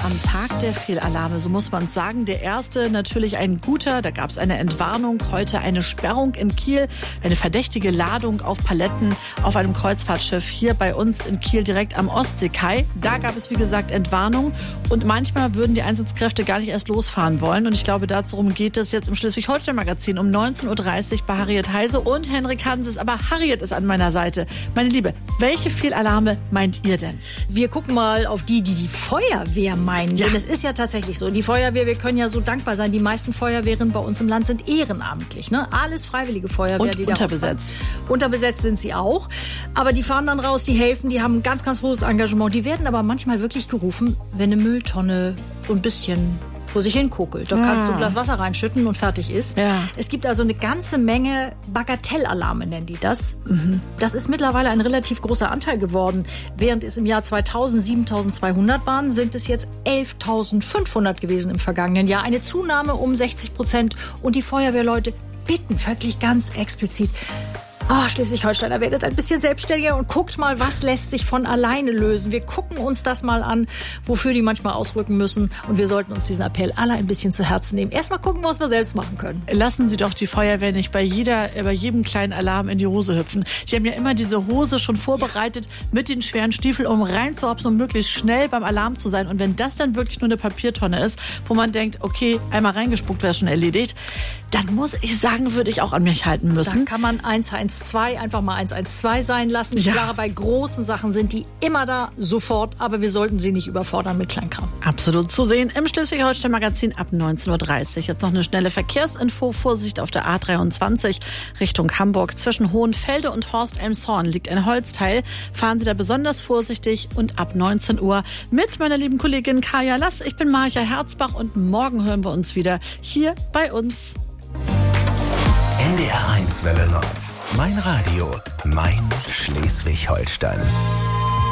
am Tag der Fehlalarme, so muss man es sagen. Der erste natürlich ein guter, da gab es eine Entwarnung. Heute eine Sperrung in Kiel, eine verdächtige Ladung auf Paletten auf einem Kreuzfahrtschiff hier bei uns in Kiel direkt am Ostseekai. Da gab es, wie gesagt, Entwarnung und manchmal würden die Einsatzkräfte gar nicht erst losfahren wollen. Und ich glaube, darum geht es jetzt im Schleswig-Holstein-Magazin um 19.30 Uhr bei Harriet Heise und Henrik Hanses. Aber Harriet ist an meiner Seite. Meine Liebe, welche Fehlalarme meint ihr denn? Wir gucken mal auf die Feuerwehr meinen. Ja. Denn es ist ja tatsächlich so. Die Feuerwehr, wir können ja so dankbar sein. Die meisten Feuerwehren bei uns im Land sind ehrenamtlich. Ne? Alles freiwillige Feuerwehr. Und die unterbesetzt. Unterbesetzt sind sie auch. Aber die fahren dann raus, die helfen, die haben ein ganz, ganz hohes Engagement. Die werden aber manchmal wirklich gerufen, wenn eine Mülltonne so ein bisschen vor sich hin kokelt. Da kannst du ein Glas Wasser reinschütten und fertig ist. Ja. Es gibt also eine ganze Menge Bagatellalarme, nennen die das. Das ist mittlerweile ein relativ großer Anteil geworden. Während es im Jahr 2000 7.200 waren, sind es jetzt 11.500 gewesen im vergangenen Jahr. Eine Zunahme um 60%. Und die Feuerwehrleute bitten wirklich ganz explizit: Schleswig-Holsteiner, werdet ein bisschen selbstständiger und guckt mal, was lässt sich von alleine lösen. Wir gucken uns das mal an, wofür die manchmal ausrücken müssen. Und wir sollten uns diesen Appell alle ein bisschen zu Herzen nehmen. Erstmal gucken, was wir selbst machen können. Lassen Sie doch die Feuerwehr nicht bei jedem kleinen Alarm in die Hose hüpfen. Die haben ja immer diese Hose schon vorbereitet mit den schweren Stiefeln, um reinzuhopsen und möglichst schnell beim Alarm zu sein. Und wenn das dann wirklich nur eine Papiertonne ist, wo man denkt, okay, einmal reingespuckt, wäre schon erledigt, dann muss ich sagen, würde ich auch an mich halten müssen. Da kann man 112 einfach mal 112 sein lassen. Ja. Klar, bei großen Sachen sind die immer da, sofort. Aber wir sollten sie nicht überfordern mit Kleinkram. Absolut zu sehen im Schleswig-Holstein-Magazin ab 19.30 Uhr. Jetzt noch eine schnelle Verkehrsinfo. Vorsicht auf der A23 Richtung Hamburg. Zwischen Hohenfelde und Horst-Elmshorn liegt ein Holzteil. Fahren Sie da besonders vorsichtig und ab 19 Uhr mit meiner lieben Kollegin Kaya Lass. Ich bin Marja Herzbach und morgen hören wir uns wieder hier bei uns. NDR 1 Welle Nord. Mein Radio, mein Schleswig-Holstein.